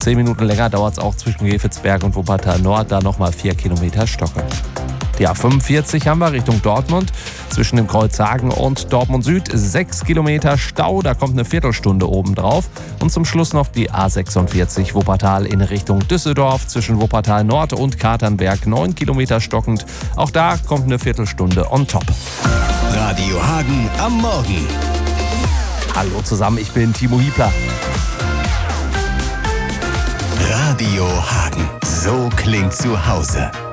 10 Minuten länger dauert es auch zwischen Gevelsberg und Wuppertal Nord, da nochmal 4 Kilometer Stocken. Die A45 haben wir Richtung Dortmund. Zwischen dem Kreuz Hagen und Dortmund Süd 6 Kilometer Stau, da kommt eine Viertelstunde obendrauf. Und zum Schluss noch die A46 Wuppertal in Richtung Düsseldorf. Zwischen Wuppertal Nord und Katernberg 9 Kilometer stockend. Auch da kommt eine Viertelstunde on top. Radio Hagen am Morgen. Hallo zusammen, ich bin Timo Hiebler. Radio Hagen, so klingt zu Hause.